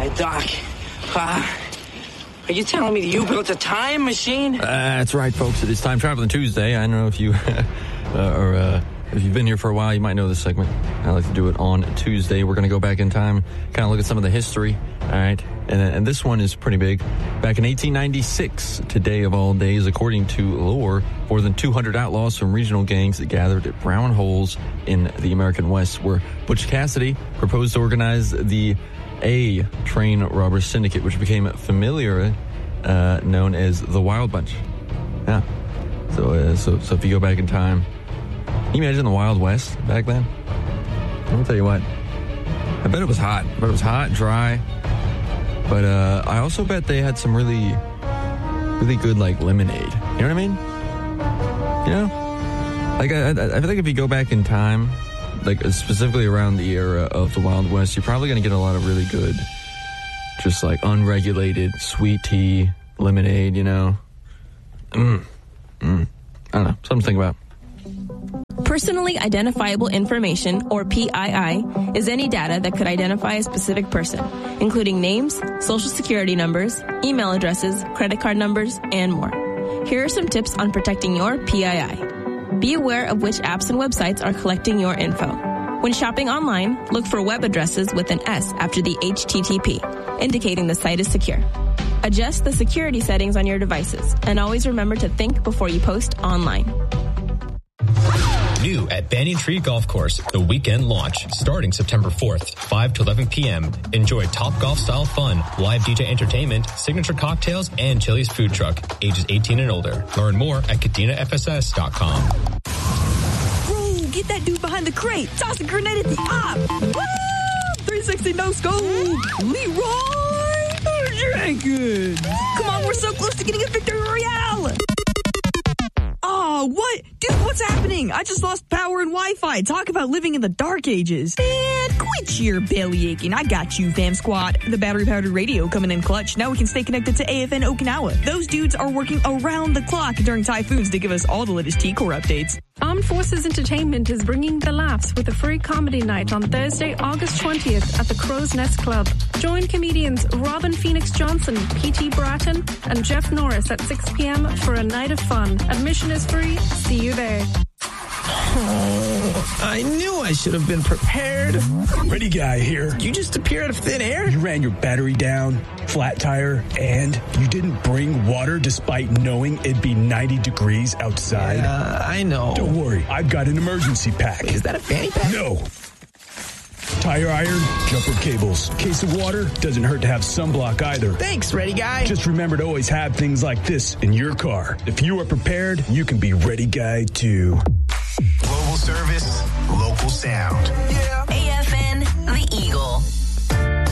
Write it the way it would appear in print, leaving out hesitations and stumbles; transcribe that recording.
Doc, are you telling me that you built a time machine? That's right, folks. It is Time Traveling Tuesday. I don't know if you if you've been here for a while, you might know this segment. I like to do it on Tuesday. We're going to go back in time, kind of look at some of the history, all right? And this one is pretty big. Back in 1896, today of all days, according to lore, more than 200 outlaws from regional gangs that gathered at Brown Holes in the American West, where Butch Cassidy proposed to organize the A Train Robber Syndicate, which became familiar, known as the Wild Bunch. Yeah. So if you go back in time, can you imagine the Wild West back then? I'm gonna tell you what. I bet it was hot. But it was hot, dry. But I also bet they had some really, really good like lemonade. You know what I mean? You know, like I feel like if you go back in time, like specifically around the era of the Wild West, you're probably gonna get a lot of really good, just like unregulated sweet tea, lemonade. You know, I don't know, something to think about. Personally identifiable information, or PII, is any data that could identify a specific person, including names, social security numbers, email addresses, credit card numbers, and more. Here are some tips on protecting your PII. Be aware of which apps and websites are collecting your info. When shopping online, look for web addresses with an S after the HTTP, indicating the site is secure. Adjust the security settings on your devices, and always remember to think before you post online. New at Banyan Tree Golf Course, the weekend launch, starting September 4th, 5 to 11 p.m. Enjoy Top Golf style fun, live DJ entertainment, signature cocktails, and Chili's food truck, ages 18 and older. Learn more at KadinaFSS.com. Bro, get that dude behind the crate. Toss a grenade at the op. Woo! 360 no scope. Leroy Jenkins. Come on, we're so close to getting a victory royale. Oh, what? Dude, what's happening? I just lost power and Wi-Fi. Talk about living in the dark ages. Man, quit your belly aching. I got you, fam squad. The battery-powered radio coming in clutch. Now we can stay connected to AFN Okinawa. Those dudes are working around the clock during typhoons to give us all the latest T-Core updates. Armed Forces Entertainment is bringing the laughs with a free comedy night on Thursday, August 20th at the Crow's Nest Club. Join comedians Robin Phoenix Johnson, P.T. Bratton, and Jeff Norris at 6 p.m. for a night of fun. Admission is free. See you there. Oh, I knew I should have been prepared. Ready guy here. You just appeared out of thin air? You ran your battery down, flat tire, and you didn't bring water despite knowing it'd be 90 degrees outside. Yeah, I know. Don't worry, I've got an emergency pack. Is that a fanny pack? No. Tire iron, jumper cables. Case of water, doesn't hurt to have sunblock either. Thanks, ready guy. Just remember to always have things like this in your car. If you are prepared, you can be ready guy too. Global service, local sound.